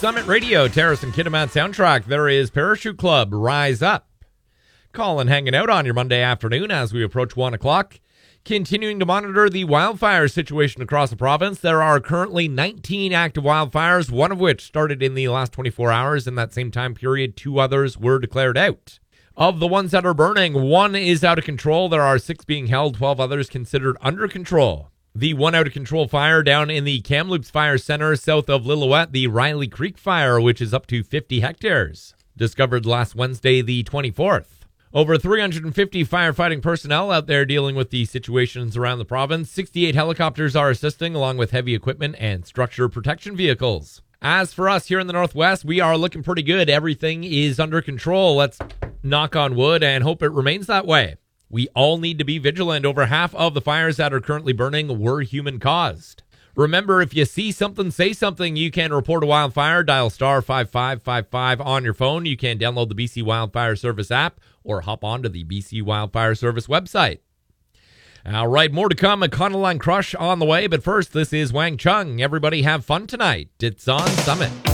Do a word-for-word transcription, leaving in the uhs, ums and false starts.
Summit Radio, Terrace and Kitimat soundtrack. There is Parachute Club, Rise Up. Colin hanging out on your Monday afternoon as we approach one o'clock. Continuing to monitor the wildfire situation across the province. There are currently nineteen active wildfires, one of which started in the last twenty-four hours. In that same time period, two others were declared out. Of the ones that are burning, one is out of control. There are six being held, twelve others considered under control. The one out of control fire down in the Kamloops Fire Center south of Lillooet, the Riley Creek Fire, which is up to fifty hectares. Discovered last Wednesday, the twenty-fourth. Over three hundred fifty firefighting personnel out there dealing with the situations around the province. sixty-eight helicopters are assisting, along with heavy equipment and structure protection vehicles. As for us here in the Northwest, we are looking pretty good. Everything is under control. Let's knock on wood and hope it remains that way. We all need to be vigilant. Over half of the fires that are currently burning were human-caused. Remember, if you see something, say something. You can report a wildfire. Dial star five five five five on your phone. You can download the B C Wildfire Service app or hop onto the B C Wildfire Service website. All right, more to come. A Econoline Crush on the way. But first, this is Wang Chung. Everybody have fun tonight. It's on Summit.